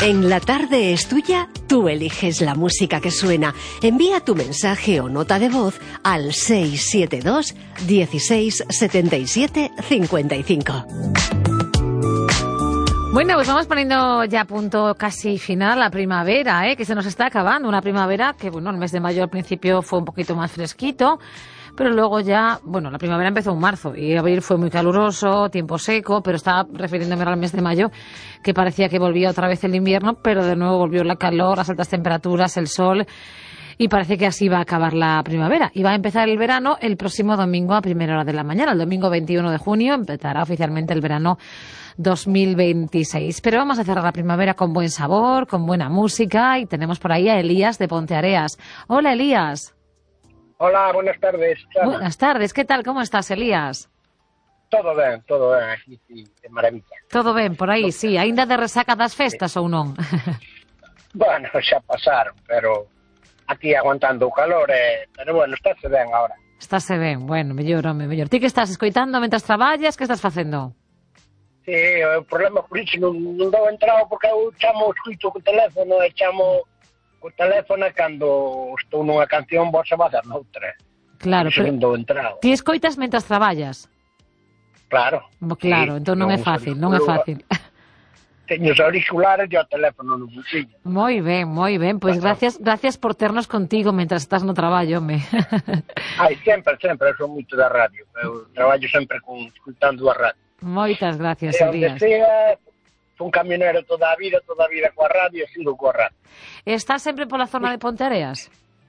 En La Tarde es Tuya, tú eliges la música que suena. Envía tu mensaje o nota de voz al 672 16 77 55. Bueno, pues vamos poniendo ya punto casi final a la primavera, que se nos está acabando. Una primavera que, bueno, el mes de mayo al principio fue un poquito más fresquito, pero luego ya, bueno, la primavera empezó en marzo y abril fue muy caluroso, tiempo seco, pero estaba refiriéndome al mes de mayo, que parecía que volvía otra vez el invierno, pero de nuevo volvió la calor, las altas temperaturas, el sol, y parece que así va a acabar la primavera. Y va a empezar el verano el próximo domingo a primera hora de la mañana. El domingo 21 de junio empezará oficialmente el verano 2026. Pero vamos a cerrar la primavera con buen sabor, con buena música, y tenemos por ahí a Elías de Ponteareas. Hola, Elías. Hola, buenas tardes. Chana. Buenas tardes, ¿qué tal? ¿Cómo estás, Elías? Todo ben, aquí, sí, de maravilla. Todo ben, por aí, sí. Ainda de resaca das festas ou non? Bueno, xa pasaron, pero aquí aguantando o calor, pero bueno, estáse ben agora. Estáse ben, bueno, mellor, home, mellor. Ti que estás escoitando mentras traballas, que estás facendo? Sí, o problema por iso non dou entrado porque eu chamo, escuito co teléfono e chamo co teléfono cando estou nunha canción vos se va a dar noutra. Claro, pero non dou entrado. ti escoitas mentras traballas? Claro. Claro, Sí, entón non é fácil, non é fácil. Teño os auriculares e o teléfono no bolsillo. Moi ben, pois gracias por ternos contigo mentras estás no traballo, home. Ai, sempre, eu sou moito da radio, eu traballo sempre escutando a radio. Moitas gracias, Elías. Fui un camionero toda a vida coa radio e sigo coa radio. Estás sempre pola zona de Ponteareas?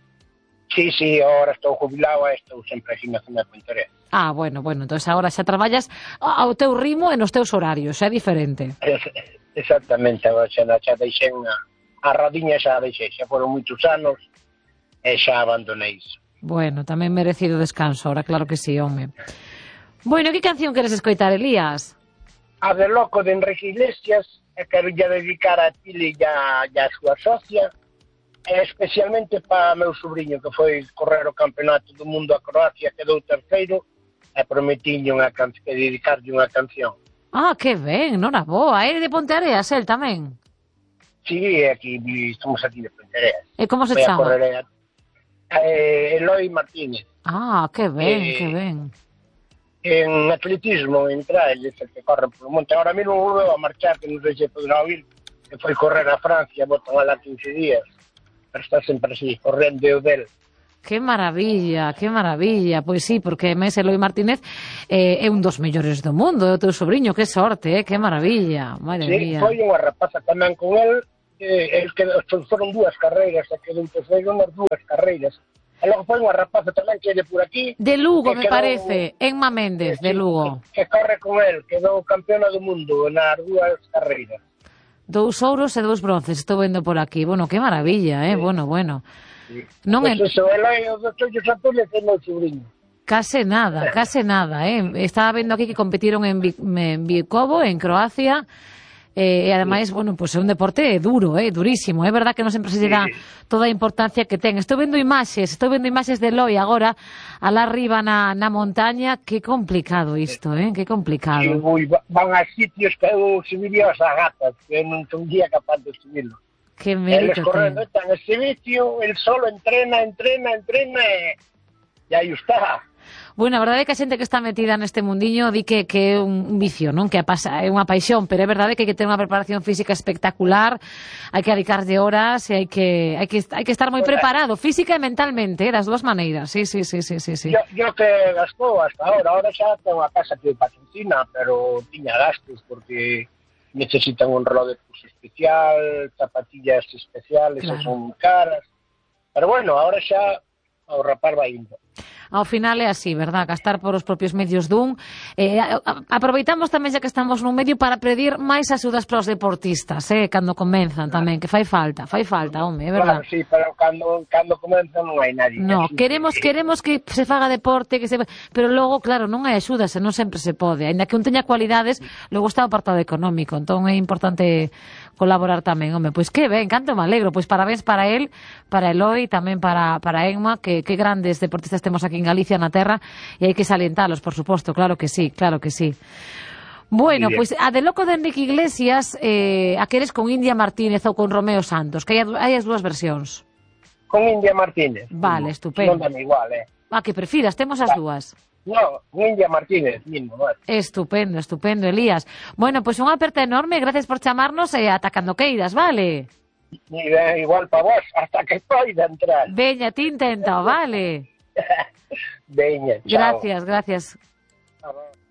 Sí, ahora estou jubilado e estou sempre aquí na zona de Ponteareas. Ah, bueno, entón agora xa traballas ao teu ritmo e nos teus horarios, xa é diferente. Exactamente, xa deixei a radiña, xa foron moitos anos e xa abandonei iso. Bueno, tamén merecido descanso, ahora claro que sí, home. Bueno, que canción queres escoitar, Elías? A de Loco de Enrique Iglesias, e quero ya dedicar a Pili e a súa socia, e especialmente para meu sobrinho que foi correr o campeonato do mundo a Croacia, quedou terceiro, e prometiño que dedicarlle unha canción. Ah, que ben, nora boa, de Ponteareas, el tamén? Sí, aquí, estamos aquí de Ponteareas. E como se chama? Eloy Martínez. Ah, que ben, que ben. En atletismo, en trail, es el que corre por el monte. Ahora mismo volveu a marchar, que non sei se podrá oír, que foi correr a Francia, botan a lá 15 días, pero está sempre así, correndo o del. Que maravilla, que maravilla. Pois sí, porque mes Eloy Martínez é un dos mellores do mundo, é o teu sobrinho, que sorte, que maravilla, madre mía. Sí, foi unha rapaza tamén con el, que foron dúas carreiras, e quedou terceiro nas dúas carreiras. E logo foi unha rapaza tamén que é de por aquí. De Lugo, me parece, Enma Méndez, de Lugo. Que corre con el, quedou campeona do mundo nas dúas carreiras. 2 ouros e 2 bronces, estou vendo por aquí. Bueno, que maravilla, Sí. Bueno. Sí. Non pues eso, Eloy, os dos ollos azules é meu sobrinho. Case nada, Estaba vendo aquí que competiron en Bikovo, en Croacia, e ademais, bueno, pues é un deporte duro, durísimo. É verdad que non sempre se lle dá toda a importancia que ten. Estou vendo imaxes de Eloy agora, alá arriba na montaña. Que complicado isto, que complicado. Sí, van a sitios que eu subiría as agatas, que non son día capaz de subirlo. Que mérito eles correndo, están en ese vicio, el solo entrena, e aí está. Bueno, a verdade é que a xente que está metida neste mundiño di que é un vicio, non? Que é unha paixón, pero é verdade que hai que ter unha preparación física espectacular, hai que dedicarlle horas e hai que estar moi preparado, física e mentalmente, das dúas maneiras. Sí. Yo que gastou hasta ahora xa tengo a casa que patrocina, pero tiña gastos porque necesitan un reloj de pulso especial, zapatillas especiales, claro. Son caras. Pero bueno, ahora xa ao rapar vai indo. Ao final é así, verdad? Gastar por os propios medios dun. Aproveitamos tamén, xa que estamos nun medio, para pedir máis axudas para os deportistas, cando comenzan tamén, que fai falta, home, é verdad? Claro, sí, pero cando comenzan non hai nadie. No, queremos que se faga deporte, pero logo, claro, non hai axudas, e non sempre se pode. Ainda que un teña cualidades, logo está o apartado económico, entón é importante colaborar tamén, home. Pois que ben, canto me alegro. Pois parabéns para él, para Eloy, tamén para Enma, que grandes deportistas temos aquí en Galicia, na terra, e hai que salientalos, por suposto, claro que sí. Bueno, pois a de Loco de Enrique Iglesias, a queres con India Martínez ou con Romeo Santos, que hai as dúas versións. Con India Martínez. Vale, estupendo. Non dame igual, Que prefiras, temos as dúas. No, India Martínez mismo, vale. Estupendo, estupendo, Elías. Bueno, pois unha aperta enorme, gracias por chamarnos e ata cando queiras, vale? Igual para vos, hasta que poida entrar. Veña, ti intenta, vale? Veña, chao. Gracias, gracias. Chao.